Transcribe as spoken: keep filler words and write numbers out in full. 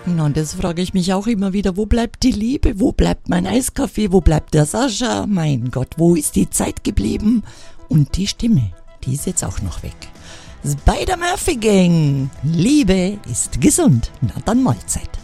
Na, das frage ich mich auch immer wieder. Wo bleibt die Liebe? Wo bleibt mein Eiskaffee? Wo bleibt der Sascha? Mein Gott, wo ist die Zeit geblieben? Und die Stimme, die ist jetzt auch noch weg. Spider-Murphy Gang. Liebe ist gesund. Na dann Mahlzeit.